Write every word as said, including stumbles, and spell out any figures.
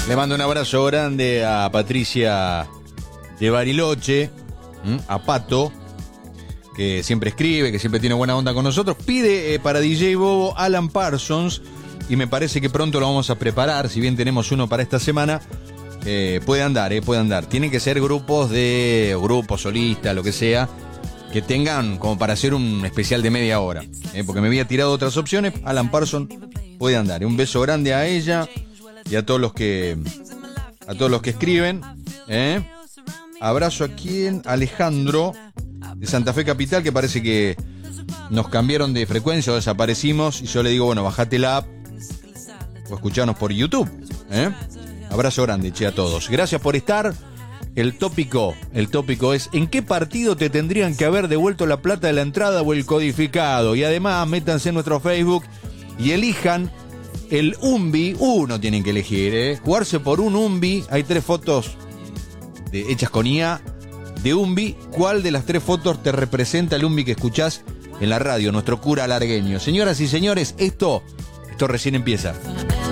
Le mando un abrazo grande a Patricia de Bariloche, a Pato, que siempre escribe, que siempre tiene buena onda con nosotros. Pide eh, para D J Bobo Alan Parsons, y me parece que pronto lo vamos a preparar, si bien tenemos uno para esta semana. Eh, puede andar, eh, puede andar. Tienen que ser grupos de, grupos solistas, lo que sea, que tengan como para hacer un especial de media hora, eh, porque me había tirado otras opciones. Alan Parsons puede andar. Un beso grande a ella y a todos los que a todos los que escriben, ¿eh? Abrazo a quien, Alejandro de Santa Fe Capital, que parece que nos cambiaron de frecuencia o desaparecimos, y yo le digo, bueno, bajate la app o escuchanos por YouTube, ¿eh? Abrazo grande, che, a todos. Gracias por estar. El tópico, el tópico es: ¿en qué partido te tendrían que haber devuelto la plata de la entrada o el codificado? Y además, métanse en nuestro Facebook y elijan el Umbi. Uno tienen que elegir, ¿eh? Jugarse por un Umbi. Hay tres fotos de, hechas con I A de Umbi. ¿Cuál de las tres fotos te representa el Umbi que escuchás en la radio? Nuestro cura largueño. Señoras y señores, esto, esto recién empieza.